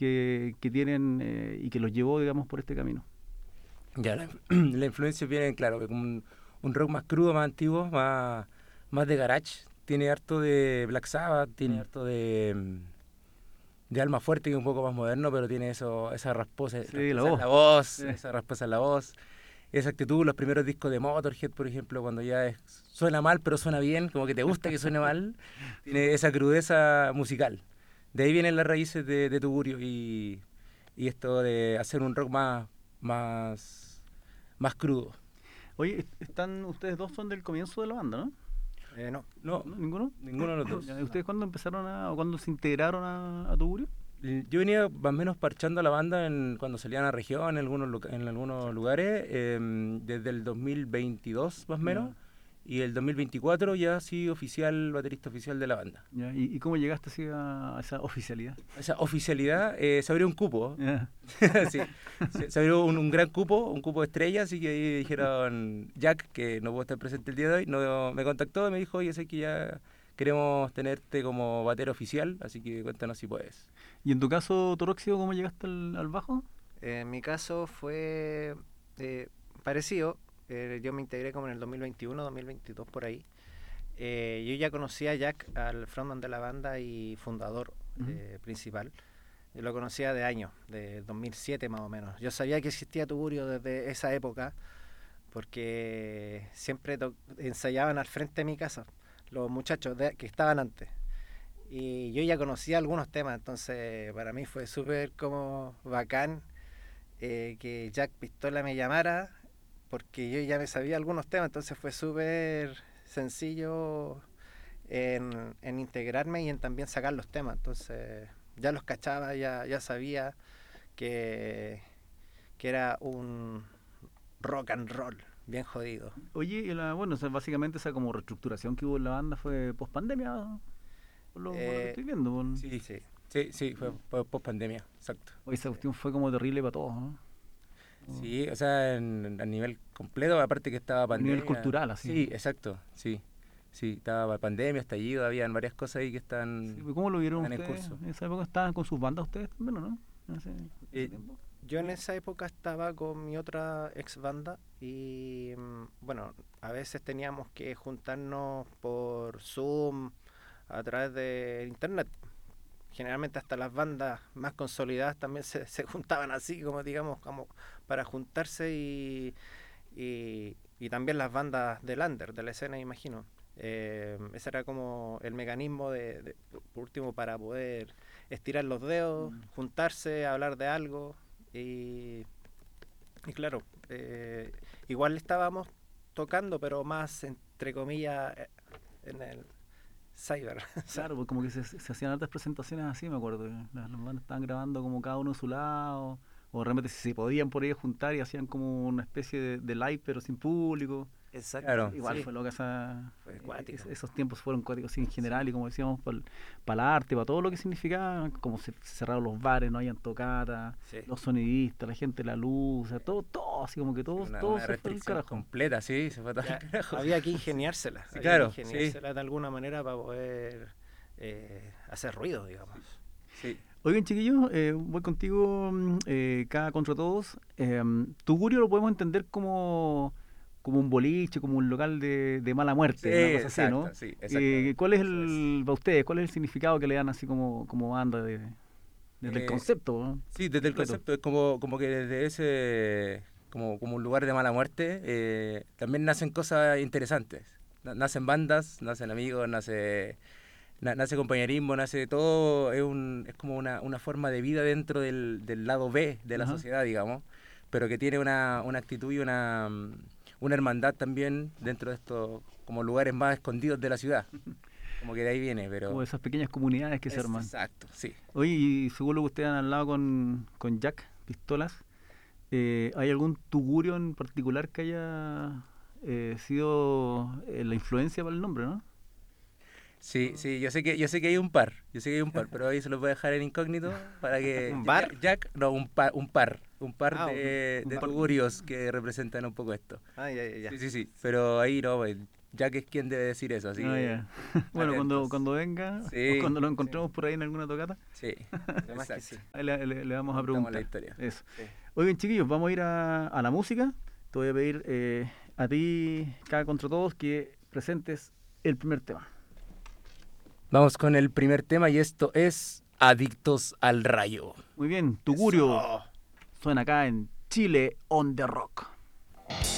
que tienen y que los llevó, digamos, por este camino? Ya, la influencia viene, claro, que como un rock más crudo, más antiguo, más de garage. Tiene harto de Black Sabbath, tiene harto de Alma Fuerte, que es un poco más moderno, pero tiene esa rasposa, Sí, la rasposa en voz. la voz, Sí. esa rasposa en la voz. Esa actitud, los primeros discos de Motorhead, por ejemplo, cuando suena mal, pero suena bien, como que te gusta que suene mal, tiene esa crudeza musical. De ahí vienen las raíces de Tugurio y esto de hacer un rock más crudo. Oye, ustedes dos son del comienzo de la banda, ¿no? No, no, ¿No? ¿Ninguno? ninguno de los dos. Ya, ¿y ustedes cuándo empezaron o cuándo se integraron a Tugurio? Yo venía más o menos parchando a la banda cuando salían a región en algunos lugares, desde el 2022 más o menos, Ya, y el 2024 ya sí baterista oficial de la banda. ya. ¿Y cómo llegaste así a esa oficialidad? Esa oficialidad, se abrió un cupo, Ya. sí, se abrió un gran cupo, un cupo de estrellas, así que ahí dijeron, Jack, que no puedo estar presente el día de hoy, me contactó y me dijo, oye, sé que ya queremos tenerte como batero oficial, así que cuéntanos si puedes. ¿Y en tu caso, Toroxio, cómo llegaste al bajo? En mi caso fue parecido. Yo me integré como en el 2021, 2022 por ahí. Yo ya conocía a Jack, al frontman de la banda y fundador principal. Yo lo conocía de años, de 2007 más o menos. Yo sabía que existía Tugurio desde esa época porque siempre ensayaban al frente de mi casa los muchachos que estaban antes. Y yo ya conocía algunos temas, entonces para mí fue súper como bacán que Jack Pistola me llamara, porque yo ya me sabía algunos temas, entonces fue súper sencillo en integrarme y en también sacar los temas. Entonces ya los cachaba, ya sabía que, que era un rock and roll bien jodido. Oye, bueno, o sea, básicamente esa como reestructuración que hubo en la banda fue post pandemia, por lo que estoy viendo. Sí, Sí. sí, fue post pandemia, exacto. Oye, esa cuestión fue como terrible para todos, ¿no? Sí, o sea, a nivel completo, aparte que estaba A nivel pandemia. cultural, así. Sí, exacto, sí. Sí, estaba pandemia, estallido, habían varias cosas ahí que Sí, están, pues, ¿cómo lo vieron están en ustedes? curso. En esa época estaban con sus bandas ustedes también, ¿o no? En ese Eh, tiempo. Yo en esa época estaba con mi otra ex banda y bueno, a veces teníamos que juntarnos por Zoom a través de internet. Generalmente hasta las bandas más consolidadas también se juntaban así, como digamos, como para juntarse y también las bandas del under, de la escena, imagino. Ese era como el mecanismo por último, para poder estirar los dedos, juntarse, hablar de algo y, y claro, igual estábamos tocando, pero más entre comillas en el cyber. Claro, pues como que se hacían altas presentaciones así, me acuerdo. Las bandas estaban grabando como cada uno a su lado, o realmente si se podían por ahí juntar y hacían como una especie de live, pero sin público. Exacto. Claro, Igual Sí, fue loca fue cuático. esos tiempos fueron cuáticos sí, en general Sí. y como decíamos, para el arte, para todo lo que significaba, como se cerraron los bares, no hayan tocatas, Sí. los sonidistas, la gente, la luz, o sea, todo, así como que sí, todo, una todo se fue al restricción carajo. completa, sí, se fue todo Ya, al carajo. había que ingeniársela, Sí, había claro, que sí, ingeniársela de alguna manera para poder hacer ruido, digamos. sí. Oigan, chiquillos, voy contigo cada contra todos. Tugurio lo podemos entender como un boliche, como un local de mala Sí, muerte, una cosa así, ¿no? exacto, sí, exactamente. ¿Cuál es Eso es. para ustedes, cuál es el significado que le dan así como banda desde el Eh, concepto, ¿no? sí, desde el Completo? concepto, es como que desde como un lugar de mala muerte, también nacen cosas interesantes. Nacen bandas, nacen amigos, nace compañerismo, nace todo, es como una forma de vida dentro del lado B de la Ajá. sociedad, digamos, pero que tiene una actitud y una hermandad también dentro de estos como lugares más escondidos de la ciudad. Como que de ahí viene, Como pero esas pequeñas comunidades que se es arman. exacto, sí. Oye, y según lo que ustedes han hablado con Jack Pistolas, ¿hay algún tugurio en particular que haya sido la influencia para el nombre, no? Sí, sí, yo sé que hay un par, pero ahí se los voy a dejar en incógnito para que ¿Un bar? Jack, no, un par Ah, de Un par. tugurios que representan un poco esto. ya. Sí, sí, sí, pero ahí no, pues, Jack es quien debe decir eso, así Ah, que ya. Bueno, atentos. cuando venga, Sí. o cuando lo encontremos por ahí en alguna tocata, Sí, Además que exacto. sí. ahí le vamos a Contamos la preguntar. historia. Eso. Sí. Oigan, chiquillos, vamos a ir a la música. Te voy a pedir a ti, cada contra todos, que presentes el primer tema. Vamos con el primer tema y esto es Adictos al Rayo. Muy bien, Tugurio Eso. suena acá en Chile on the Rock.